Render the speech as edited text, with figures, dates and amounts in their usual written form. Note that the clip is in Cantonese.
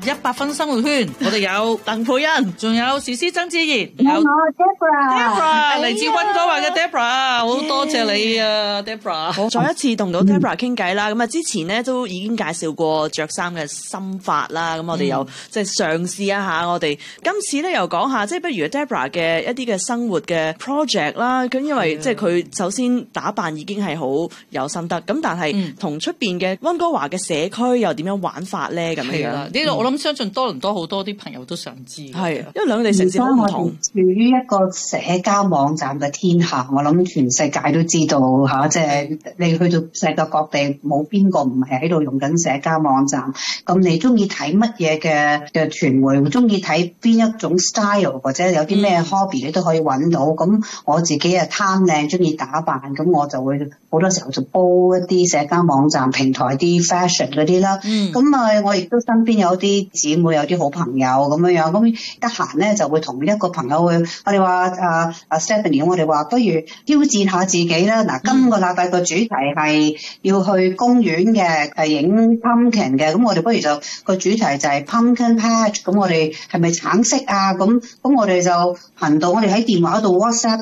100分生活圈，我哋有鄧佩欣，仲有時施曾志賢， 有我 Deborah 嚟自溫哥華嘅 Deborah， 好多謝你啊 Deborah。 再一次同到 Deborah 傾偈啦，咁啊之前咧都已經介紹過着衫嘅心法啦，咁我哋又即係嘗試一下我哋今次咧又講下，即係不如 Deborah 嘅一啲嘅生活嘅 project 啦，咁因為即係佢首先打扮已經係好有心得，咁但係同出邊嘅溫哥華嘅社區又點樣玩法咧？咁樣呢個我諗相信多倫多好多啲朋友都想知， 係因為兩地城市好唔同。 處於一個社交網站嘅天下，我諗全世界都知道嚇，即係你去到世界各地，冇邊個唔係喺度用緊社交網站。咁你中意睇乜嘢嘅傳媒，中意睇邊一種 style 或者有啲咩 hobby，你都可以揾到。咁我自己啊貪靚，中意打扮，咁我就會好多時候就煲一啲社交網站平台啲 fashion 嗰啲啦。咁啊，我亦都身邊有啲姊妹，有啲好朋友咁樣樣，咁得閒咧就會同一個朋友去，我哋話Stephanie， 我哋話不如挑戰下自己啦。嗱，今個禮拜個主題係要去公園嘅，影 pumpkin 嘅，咁我哋不如就個主題就係 pumpkin patch， 咁我哋係咪橙色啊？咁我哋就行到我哋喺電話度 WhatsApp